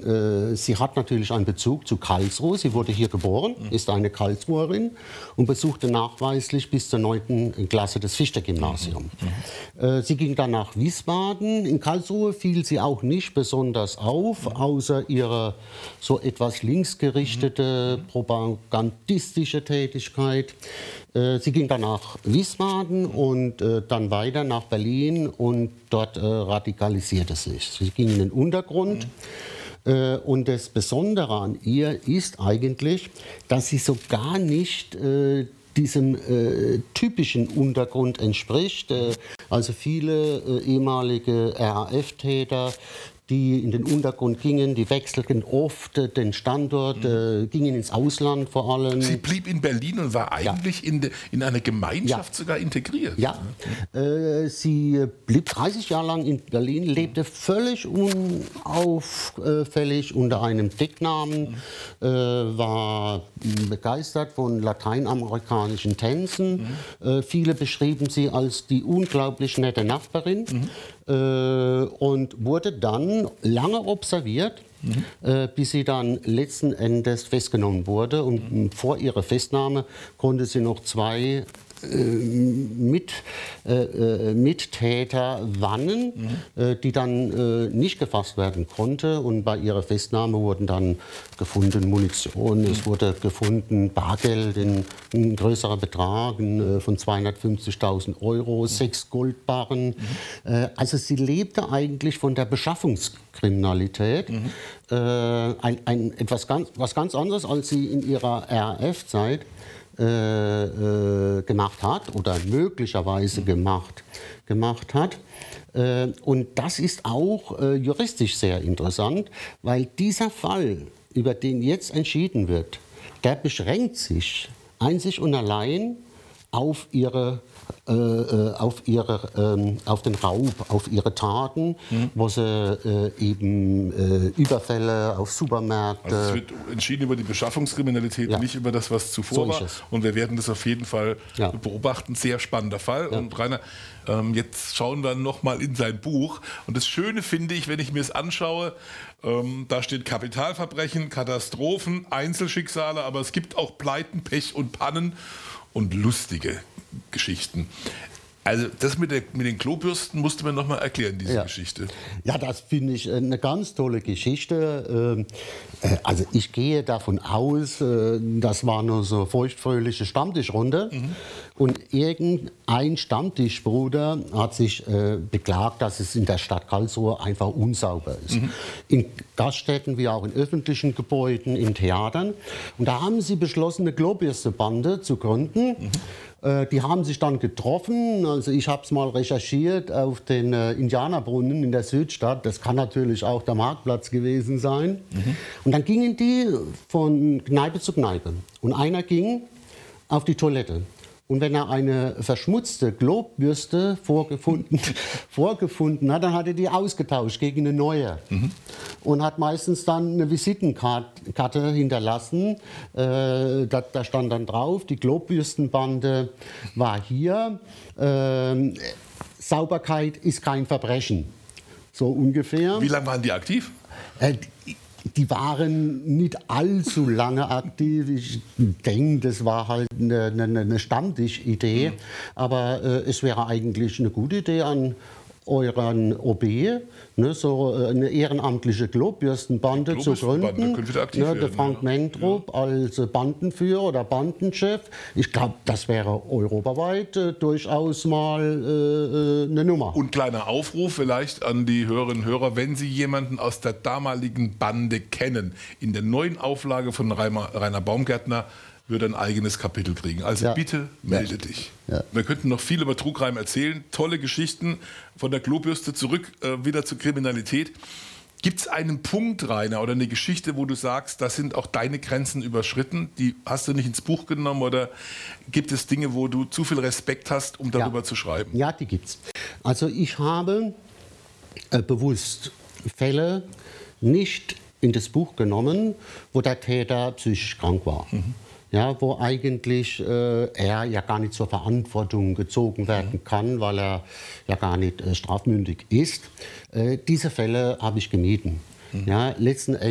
sie hat natürlich einen Bezug zu Karlsruhe. Sie wurde hier geboren, ist eine Karlsruherin und besuchte nachweislich bis zur 9. Klasse das Fichte-Gymnasium. Sie ging dann nach Wiesbaden. In Karlsruhe fiel sie auch nicht besonders auf, außer ihre so etwas linksgerichtete, propagandistische Tätigkeit. Sie ging dann nach Wiesbaden und dann weiter nach Berlin und dort radikalisierte sich. Sie ging in den Untergrund. Und das Besondere an ihr ist eigentlich, dass sie so gar nicht diesem typischen Untergrund entspricht. Also viele ehemalige RAF-Täter, die in den Untergrund gingen, die wechselten oft den Standort, gingen ins Ausland vor allem. Sie blieb in Berlin und war eigentlich in eine Gemeinschaft sogar integriert. Ja, sie blieb 30 Jahre lang in Berlin, lebte völlig unauffällig unter einem Decknamen, war begeistert von lateinamerikanischen Tänzen. Viele beschrieben sie als die unglaublich nette Nachbarin. Und wurde dann lange observiert, bis sie dann letzten Endes festgenommen wurde. Und vor ihrer Festnahme konnte sie noch zwei Mittäter warnen, die dann nicht gefasst werden konnte. Und bei ihrer Festnahme wurden dann gefunden Munition, es wurde gefunden Bargeld in ein größerer Betrag von 250.000 €, 6 Goldbarren. Also sie lebte eigentlich von der Beschaffungskriminalität. Was ganz anderes, als sie in ihrer RAF-Zeit gemacht hat oder möglicherweise gemacht hat. Und das ist auch juristisch sehr interessant, weil dieser Fall, über den jetzt entschieden wird, der beschränkt sich einzig und allein auf auf den Raub, auf ihre Taten, wo sie eben Überfälle auf Supermärkte. Also es wird entschieden über die Beschaffungskriminalität, nicht über das, was zuvor war. Und wir werden das auf jeden Fall beobachten. Sehr spannender Fall. Ja. Und Rainer, jetzt schauen wir noch mal in sein Buch. Und das Schöne finde ich, wenn ich mir es anschaue, da steht Kapitalverbrechen, Katastrophen, Einzelschicksale, aber es gibt auch Pleiten, Pech und Pannen und lustige Geschichten. Also das mit den Klobürsten musste man noch mal erklären, diese Geschichte. Ja, das finde ich eine ganz tolle Geschichte. Also ich gehe davon aus, das war nur so feuchtfröhliche Stammtischrunde. Und irgendein Stammtischbruder hat sich beklagt, dass es in der Stadt Karlsruhe einfach unsauber ist. In Gaststätten wie auch in öffentlichen Gebäuden, in Theatern. Und da haben sie beschlossen, eine Klobürstebande zu gründen. Die haben sich dann getroffen, also ich habe es mal recherchiert, auf den Indianerbrunnen in der Südstadt. Das kann natürlich auch der Marktplatz gewesen sein. Und dann gingen die von Kneipe zu Kneipe. Und einer ging auf die Toilette. Und wenn er eine verschmutzte Klobbürste vorgefunden hat, dann hat er die ausgetauscht gegen eine neue. Und hat meistens dann eine Visitenkarte hinterlassen. Da stand dann drauf, die Klobbürstenbande war hier. Sauberkeit ist kein Verbrechen. So ungefähr. Wie lange waren die aktiv? Die waren nicht allzu lange aktiv. Ich denke, das war halt eine Stammtischidee. Aber es wäre eigentlich eine gute Idee an euren OB, ne, so eine ehrenamtliche Klobbürstenbande zu gründen. Der Frank Mentrup als Bandenführer oder Bandenchef. Ich glaube, das wäre europaweit durchaus mal eine Nummer. Und kleiner Aufruf vielleicht an die Hörerinnen und Hörer, wenn Sie jemanden aus der damaligen Bande kennen, in der neuen Auflage von Rainer Baumgärtner wird ein eigenes Kapitel kriegen. Also bitte melde dich. Ja. Wir könnten noch viel über Trugreim erzählen. Tolle Geschichten von der Klobürste zurück wieder zur Kriminalität. Gibt es einen Punkt, Rainer, oder eine Geschichte, wo du sagst, da sind auch deine Grenzen überschritten? Die hast du nicht ins Buch genommen? Oder gibt es Dinge, wo du zu viel Respekt hast, um darüber zu schreiben? Ja, die gibt's. Also ich habe bewusst Fälle nicht in das Buch genommen, wo der Täter psychisch krank war. Ja, wo eigentlich er ja gar nicht zur Verantwortung gezogen werden kann, weil er ja gar nicht strafmündig ist. Diese Fälle habe ich gemieden. Ja, letzten